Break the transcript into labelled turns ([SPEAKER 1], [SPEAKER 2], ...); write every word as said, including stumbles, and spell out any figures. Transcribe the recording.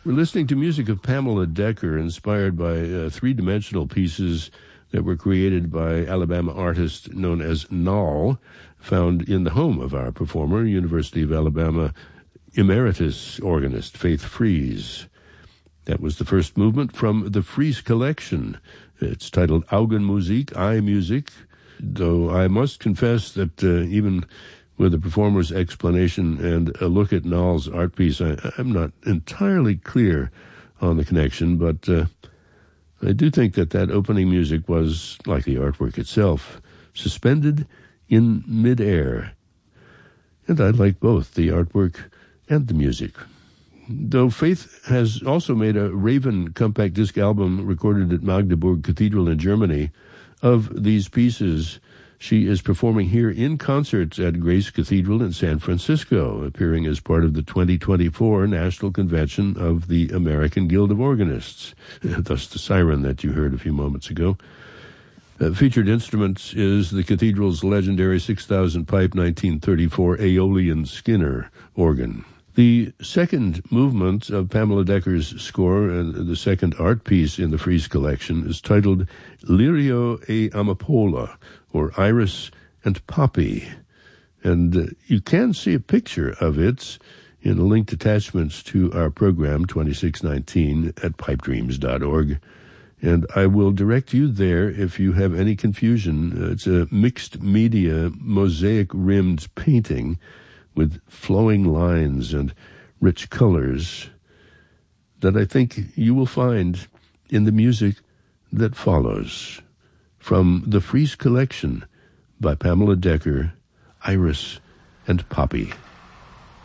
[SPEAKER 1] We're listening to music of Pamela Decker, inspired by uh, three-dimensional pieces that were created by Alabama artist known as Nall, found in the home of our performer, University of Alabama emeritus organist Faith Fries. That was the first movement from the Fries collection. It's titled Augenmusik, Eye Music, though I must confess that uh, even with the performer's explanation and a look at Nall's art piece, I, I'm not entirely clear on the connection, but uh, I do think that that opening music was, like the artwork itself, suspended in midair. And I like both the artwork and the music. Though Faith has also made a Raven compact disc album recorded at Magdeburg Cathedral in Germany of these pieces, she is performing here in concert at Grace Cathedral in San Francisco, appearing as part of the twenty twenty-four National Convention of the American Guild of Organists, thus the siren that you heard a few moments ago. Uh, featured instruments is the cathedral's legendary six thousand pipe nineteen thirty-four Aeolian Skinner organ. The second movement of Pamela Decker's score, and the second art piece in the Fries collection, is titled Lirio e Amapola, or Iris and Poppy. And uh, you can see a picture of it in the linked attachments to our program, twenty-six nineteen, at pipe dreams dot org. And I will direct you there if you have any confusion. Uh, it's a mixed media, mosaic-rimmed painting with flowing lines and rich colors that I think you will find in the music that follows. From the Fries collection by Pamela Decker, Iris and Poppy.